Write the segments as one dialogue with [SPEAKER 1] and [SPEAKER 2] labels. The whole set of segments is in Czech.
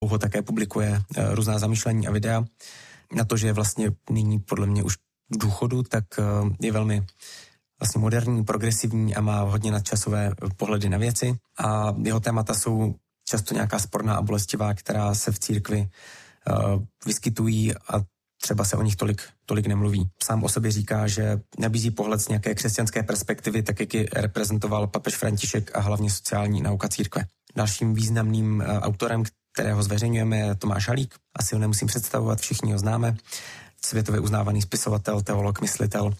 [SPEAKER 1] dlouho také publikuje různá zamýšlení a videa. Na to, že je vlastně nyní podle mě už v důchodu, tak je velmi vlastně moderní, progresivní a má hodně nadčasové pohledy na věci. A jeho témata jsou často nějaká sporná a bolestivá, která se v církvi vyskytují a třeba se o nich tolik nemluví. Sám o sobě říká, že nabízí pohled z nějaké křesťanské perspektivy, tak jak ji reprezentoval papež František a hlavně sociální nauka církve. Dalším významným autorem, kterého zveřejňujeme, je Tomáš Halík. Asi ho nemusím představovat, všichni ho známe. Světově uznávaný spisovatel, teolog, myslitel,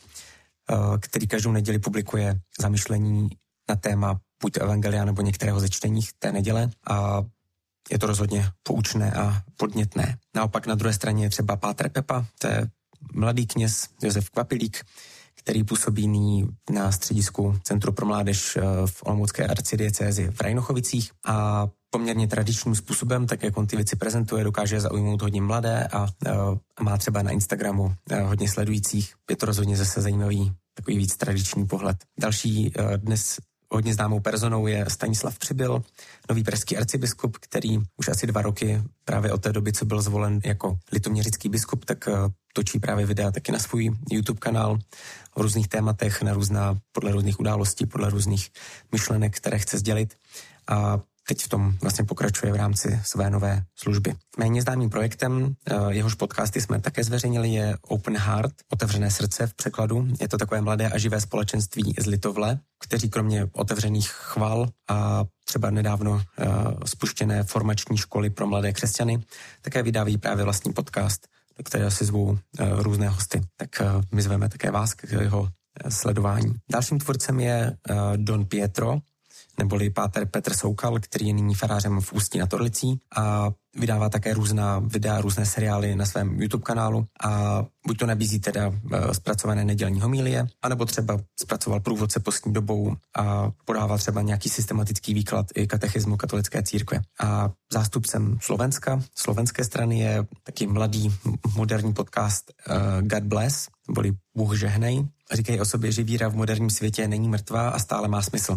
[SPEAKER 1] který každou neděli publikuje zamyšlení na téma buď evangelia nebo některého ze čtení té neděle a je to rozhodně poučné a podnětné. Naopak na druhé straně je třeba Páter Pepa, to je mladý kněz Josef Kvapilík, který působí nyní na středisku Centru pro mládež v olomoucké arcidiecézi v Rajnochovicích a poměrně tradičním způsobem, tak jak on ty věci prezentuje, dokáže zaujmout hodně mladé a má třeba na Instagramu hodně sledujících. Je to rozhodně zase zajímavý, takový víc tradiční pohled. Další dnes hodně známou personou je Stanislav Přibyl, nový pražský arcibiskup, který už asi 2 roky právě od té doby, co byl zvolen jako litoměřický biskup, tak točí právě videa taky na svůj YouTube kanál o různých tématech, podle různých událostí, podle různých myšlenek, které chce sdělit. A teď v tom vlastně pokračuje v rámci své nové služby. Méně známým projektem, jehož podcasty jsme také zveřejnili, je Open Heart, otevřené srdce v překladu. Je to takové mladé a živé společenství z Litovle, kteří kromě otevřených chval a třeba nedávno spuštěné formační školy pro mladé křesťany, také vydávají právě vlastní podcast, do kterého si zvou různé hosty. Tak my zveme také vás k jeho sledování. Dalším tvůrcem je Don Pietro, neboli páter Petr Soukal, který je nyní farářem v Ústí nad Orlicí a vydává také různá videa, různé seriály na svém YouTube kanálu a buď to nabízí teda zpracované nedělní homilie, anebo třeba zpracoval průvodce postní dobou a podává třeba nějaký systematický výklad i katechismu katolické církve. A zástupcem slovenské strany je taky mladý moderní podcast God Bless, neboli Bůh žehnej. Říkají o sobě, že víra v moderním světě není mrtvá a stále má smysl.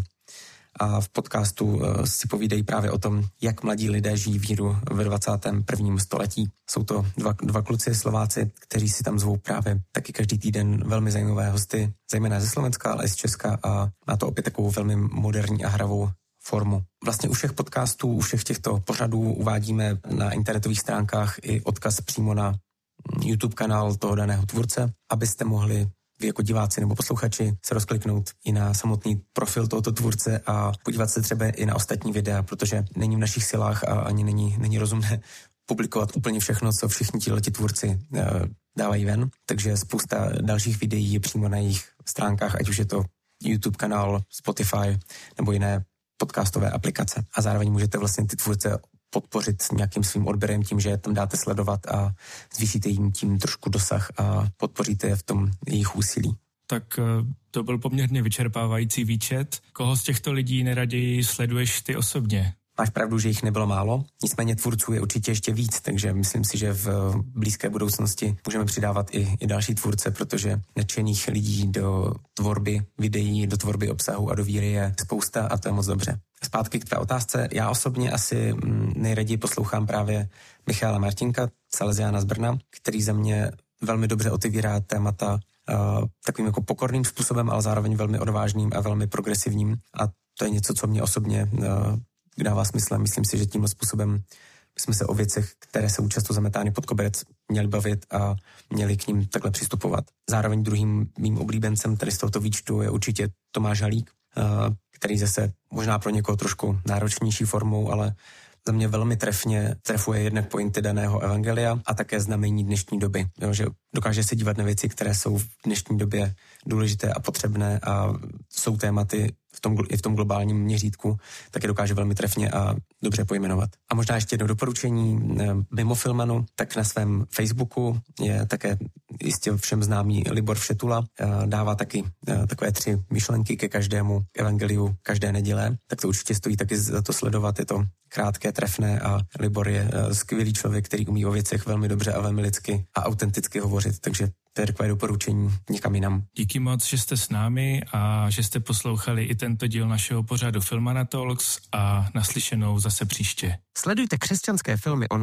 [SPEAKER 1] A v podcastu si povídají právě o tom, jak mladí lidé žijí víru ve 21. století. Jsou to dva kluci Slováci, kteří si tam zvou právě taky každý týden velmi zajímavé hosty, zejména ze Slovenska, ale i z Česka a má to opět takovou velmi moderní a hravou formu. Vlastně u všech podcastů, u všech těchto pořadů uvádíme na internetových stránkách i odkaz přímo na YouTube kanál toho daného tvůrce, abyste mohli vy jako diváci nebo posluchači se rozkliknout i na samotný profil tohoto tvůrce a podívat se třeba i na ostatní videa, protože není v našich silách a ani není rozumné publikovat úplně všechno, co všichni tihleti tvůrci dávají ven. Takže spousta dalších videí je přímo na jejich stránkách, ať už je to YouTube kanál, Spotify nebo jiné podcastové aplikace. A zároveň můžete vlastně ty tvůrce podpořit nějakým svým odběrem tím, že je tam dáte sledovat a zvýšíte jim tím trošku dosah a podpoříte je v tom jejich úsilí.
[SPEAKER 2] Tak to byl poměrně vyčerpávající výčet. Koho z těchto lidí nejraději sleduješ ty osobně?
[SPEAKER 1] Máš pravdu, že jich nebylo málo, nicméně tvůrců je určitě ještě víc, takže myslím si, že v blízké budoucnosti můžeme přidávat i další tvůrce, protože nadšených lidí do tvorby videí, do tvorby obsahu a do víry je spousta a to je moc dobře. Zpátky k tvé otázce, já osobně asi nejraději poslouchám právě Michala Martinka, Salesiána z Brna, který za mě velmi dobře otevírá témata takovým jako pokorným způsobem, ale zároveň velmi odvážným a velmi progresivním a to je něco, co mě osobně dává smysl. Myslím si, že tímhle způsobem jsme se o věcech, které jsou často zametány pod koberec, měli bavit a měli k ním takhle přistupovat. Zároveň druhým mým oblíbencem tady z tohoto výčtu je určitě Tomáš Halík, který zase možná pro někoho trošku náročnější formou, ale za mě velmi trefuje jednak pointy daného evangelia a také znamení dnešní doby. Jo, že dokáže se dívat na věci, které jsou v dnešní době důležité a potřebné a jsou tématy i v tom globálním měřítku, tak je dokáže velmi trefně a dobře pojmenovat. A možná ještě jedno doporučení mimo Filmanu, tak na svém Facebooku je také jistě všem známý Libor Všetula, dává taky takové 3 myšlenky ke každému evangeliu každé neděle, tak to určitě stojí taky za to sledovat, je to krátké, trefné a Libor je skvělý člověk, který umí o věcech velmi dobře a velmi lidsky a autenticky hovořit, takže to je takové doporučení někam jinam.
[SPEAKER 2] Díky moc, že jste s námi a že jste poslouchali i tento díl našeho pořadu Filmana Talks a naslyšenou zase příště.
[SPEAKER 3] Sledujte křesťanské filmy